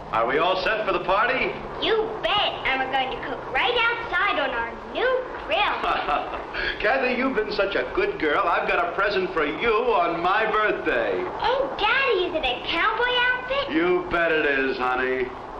Are we all set for the party? You bet. And we're going to cook right outside on our new grill. Kathy, you've been such a good girl. I've got a present for you on my birthday. Oh, Daddy, is it a cowboy outfit? You bet it is, honey.